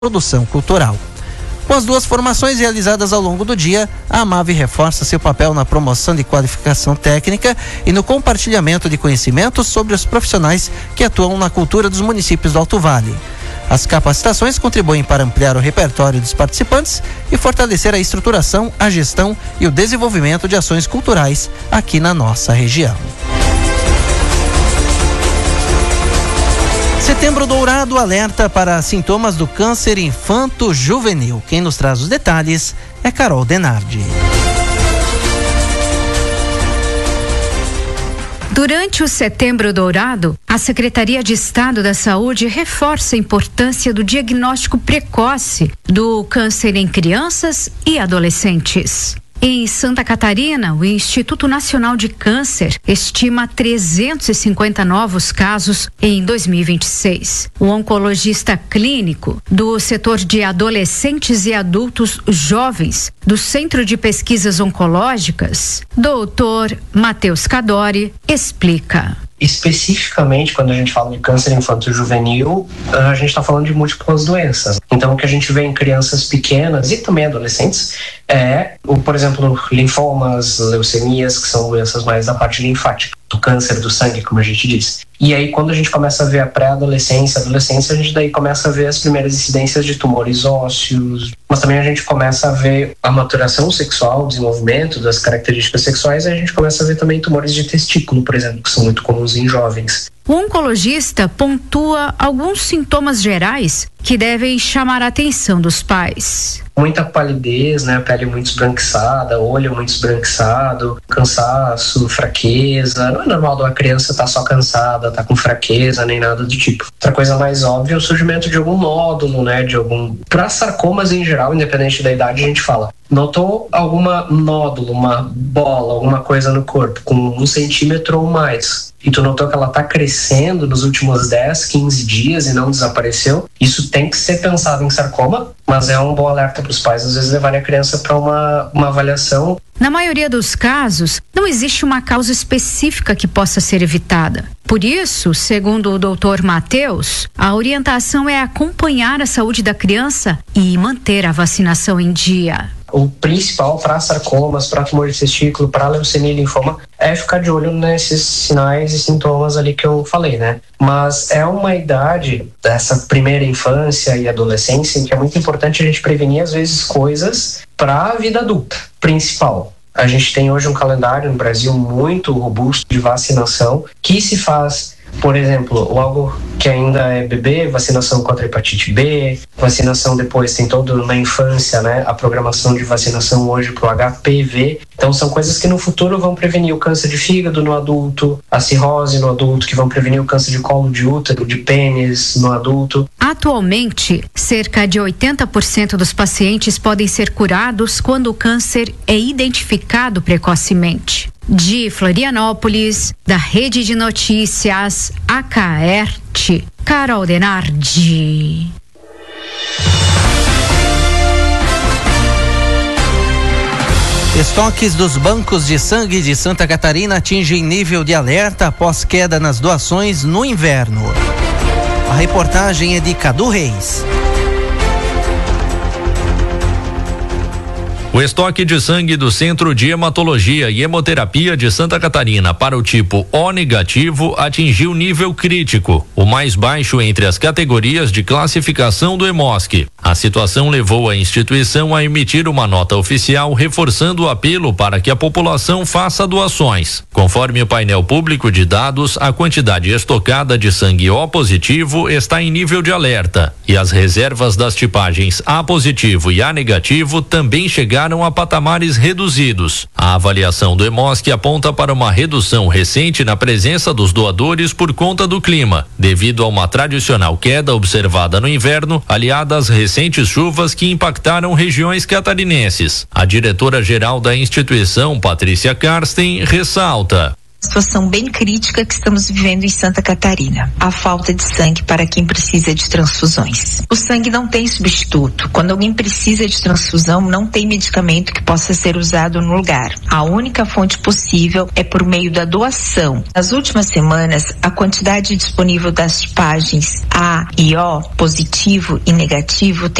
produção cultural. Com as duas formações realizadas ao longo do dia, a AMAV reforça seu papel na promoção de qualificação técnica e no compartilhamento de conhecimentos sobre os profissionais que atuam na cultura dos municípios do Alto Vale. As capacitações contribuem para ampliar o repertório dos participantes e fortalecer a estruturação, a gestão e o desenvolvimento de ações culturais aqui na nossa região. Setembro Dourado alerta para sintomas do câncer infanto-juvenil. Quem nos traz os detalhes é Carol Denardi. Durante o Setembro Dourado, a Secretaria de Estado da Saúde reforça a importância do diagnóstico precoce do câncer em crianças e adolescentes. Em Santa Catarina, o Instituto Nacional de Câncer estima 350 novos casos em 2026. O oncologista clínico do setor de adolescentes e adultos jovens do Centro de Pesquisas Oncológicas, Dr. Matheus Cadori, explica. Especificamente, quando a gente fala de câncer infanto-juvenil, a gente está falando de múltiplas doenças. Então, o que a gente vê em crianças pequenas e também adolescentes é, por exemplo, linfomas, leucemias, que são doenças mais da parte linfática, do câncer do sangue, como a gente diz. E aí, quando a gente começa a ver a pré-adolescência, adolescência, a gente daí começa a ver as primeiras incidências de tumores ósseos, mas também a gente começa a ver a maturação sexual, o desenvolvimento das características sexuais, e a gente começa a ver também tumores de testículo, por exemplo, que são muito comuns em jovens. O oncologista pontua alguns sintomas gerais que devem chamar a atenção dos pais. Muita palidez, né? A pele muito esbranquiçada, olho muito esbranquiçado, cansaço, fraqueza. Não é normal de uma criança estar só cansada, estar com fraqueza, nem nada do tipo. Outra coisa mais óbvia é o surgimento de algum nódulo, né? Para sarcomas em geral, independente da idade, a gente fala. Notou alguma nódulo, uma bola, alguma coisa no corpo com 1 centímetro ou mais, e tu notou que ela está crescendo nos últimos 10, 15 dias e não desapareceu, isso tem que ser pensado em sarcoma, mas é um bom alerta para os pais, às vezes, levarem a criança para uma avaliação. Na maioria dos casos, não existe uma causa específica que possa ser evitada. Por isso, segundo o Dr. Matheus, a orientação é acompanhar a saúde da criança e manter a vacinação em dia. O principal para sarcomas, para tumor de testículo, para leucemia e linfoma é ficar de olho nesses sinais e sintomas ali que eu falei, né? Mas é uma idade dessa primeira infância e adolescência em que é muito importante a gente prevenir, às vezes, coisas para a vida adulta, principal. A gente tem hoje um calendário no Brasil muito robusto de vacinação que se faz, por exemplo, logo que ainda é bebê, vacinação contra a hepatite B, vacinação depois tem todo na infância, né? A programação de vacinação hoje para o HPV. Então são coisas que no futuro vão prevenir o câncer de fígado no adulto, a cirrose no adulto, que vão prevenir o câncer de colo de útero, de pênis no adulto. Atualmente, cerca de 80% dos pacientes podem ser curados quando o câncer é identificado precocemente. De Florianópolis, da Rede de Notícias Acaerte, Carol Denardi. Estoques dos bancos de sangue de Santa Catarina atingem nível de alerta após queda nas doações no inverno. A reportagem é de Cadu Reis. O estoque de sangue do Centro de Hematologia e Hemoterapia de Santa Catarina para o tipo O negativo atingiu nível crítico, o mais baixo entre as categorias de classificação do Hemosc. A situação levou a instituição a emitir uma nota oficial reforçando o apelo para que a população faça doações. Conforme o painel público de dados, a quantidade estocada de sangue O positivo está em nível de alerta e as reservas das tipagens A positivo e A negativo também chegaram a patamares reduzidos. A avaliação do Hemosc aponta para uma redução recente na presença dos doadores por conta do clima, devido a uma tradicional queda observada no inverno, aliada às recentes chuvas que impactaram regiões catarinenses. A diretora-geral da instituição, Patrícia Karsten, ressalta: Situação bem crítica que estamos vivendo em Santa Catarina. A falta de sangue para quem precisa de transfusões. O sangue não tem substituto. Quando alguém precisa de transfusão, não tem medicamento que possa ser usado no lugar. A única fonte possível é por meio da doação. Nas últimas semanas, a quantidade disponível das tipagens A e O, positivo e negativo,